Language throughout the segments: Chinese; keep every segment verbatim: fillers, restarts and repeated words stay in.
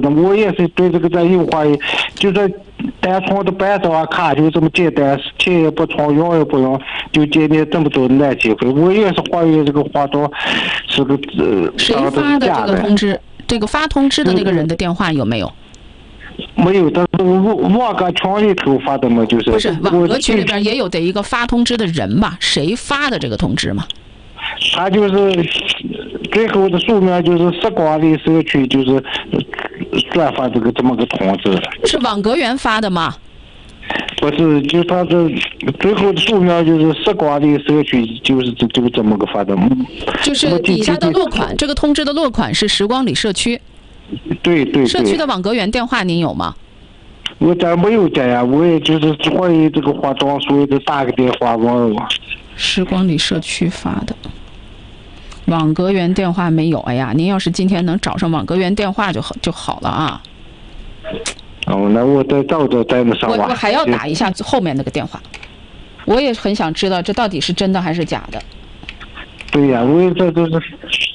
的，我也是对这个在有怀疑，就是单充的百兆卡就这么简单，钱也不充，用也不用，就今天这么多的难机会，我也是怀疑这个花多是个呃， 谁发的这个通知？这个发通知的那个人的电话有没有？ 没有，但是网网格群里头发的嘛，就是不是网格群里边也有得一个发通知的人吧？谁发的这个通知嘛？ 他就是最后的署名就是时光里社区就是转发这个这么个通知。 是网格员发的吗？ 不是，就他这最后的署名就是时光里社区，就是这就这么个发的。 就是底下的落款，这个通知的落款是时光里社区。 对对对。 社区的网格员电话您有吗？ 我这没有这呀，我也就是怀疑这个化妆，所以就打个电话问我。 时光里社区发的。网格员电话没有，哎呀，您要是今天能找上网格员电话就好就好了啊。 哦，那我再找找再上吧。 我我还要打一下后面那个电话，我也很想知道这到底是真的还是假的。 对呀，我也这都是。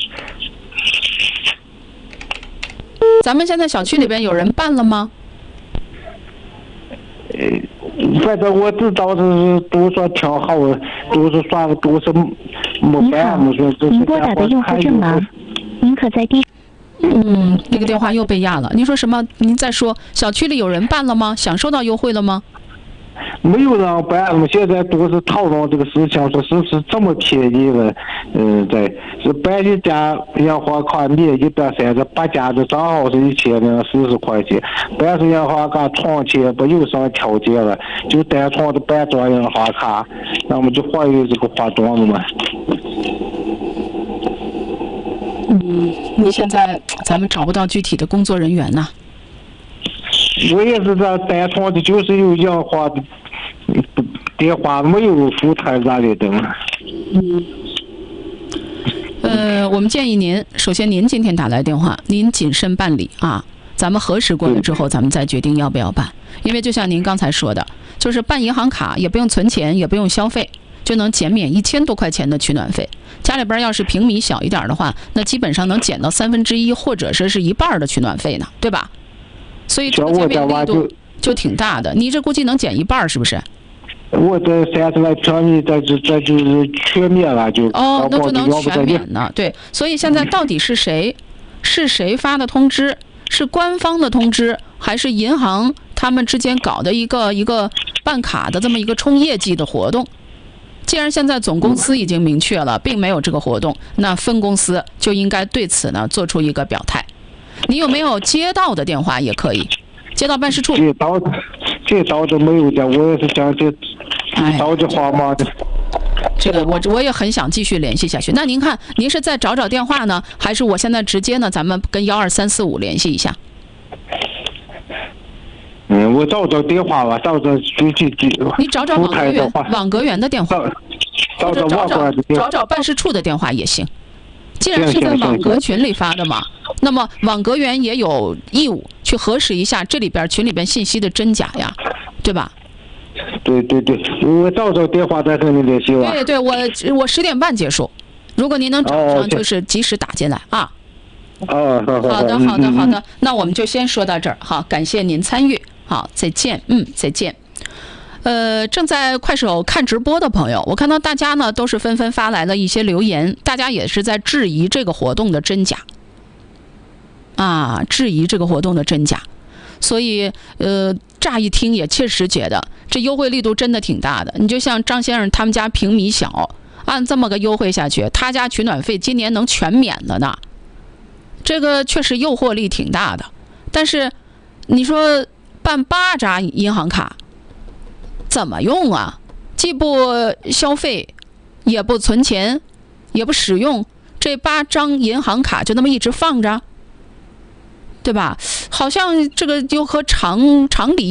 咱们现在小区里边有人办了吗？ 呃，反正我知道是都说挺好的，都是说都是没办，没说这是。 您拨打的用户正忙，您可在第。 嗯，这个电话又被压了。您说什么？您再说，小区里有人办了吗？享受到优惠了吗？ 没有人办，我现在都是讨论这个事情，说是不是这么便宜了？嗯，对，是办一家银行卡免一百三十八家的账号是一千零四十块钱，办是银行卡充钱不有什么条件了，就单纯的办张银行卡，那么就怀疑这个花妆了嘛。 嗯，你现在咱们找不到具体的工作人员呐。 我也是这单纯的，就是有银行的电话，没有服务台啥的等。 嗯。呃，我们建议您，首先您今天打来电话，您谨慎办理啊。咱们核实过了之后，咱们再决定要不要办。因为就像您刚才说的，就是办银行卡也不用存钱，也不用消费，就能减免一千多块钱的取暖费。家里边要是平米小一点的话，那基本上能减到三分之一或者说是一半的取暖费呢，对吧？所以这个减免力度就挺大的。你这估计能减一半，是不是？ 我这三十来平米，这这这就是全免了，就哦，那就能全免呢。对，所以现在到底是谁，是谁发的通知？是官方的通知，还是银行他们之间搞的一个一个办卡的这么一个冲业绩的活动？既然现在总公司已经明确了，并没有这个活动，那分公司就应该对此呢做出一个表态。你有没有接到的电话也可以，接到办事处。 接到的，接到的没有的，我也是想接到的话嘛的。 这个我我也很想继续联系下去。那您看，您是再找找电话呢，还是我现在直接呢？咱们跟幺二三四五联系一下。 嗯，我找找电话吧，找找具体的。 你找找网格员，网格员的电话， 找找找找找找办事处的电话也行。既然是在网格群里发的嘛，那么网格员也有义务去核实一下这里边群里边信息的真假呀，对吧？ 对对对，我找找电话再跟你联系吧。 对对，我我十点半结束，如果您能找上，就是及时打进来啊。 哦，好好的好的好的，那我们就先说到这儿，好，感谢您参与，好，再见，嗯，再见。呃，正在快手看直播的朋友，我看到大家呢都是纷纷发来了一些留言，大家也是在质疑这个活动的真假啊，质疑这个活动的真假。所以呃，乍一听也确实觉得这优惠力度真的挺大的。你就像张先生他们家平米小，按这么个优惠下去，他家取暖费今年能全免了呢，这个确实诱惑力挺大的。但是你说办八张银行卡怎么用啊？既不消费，也不存钱，也不使用，这八张银行卡就那么一直放着，对吧？好像这个就和常常理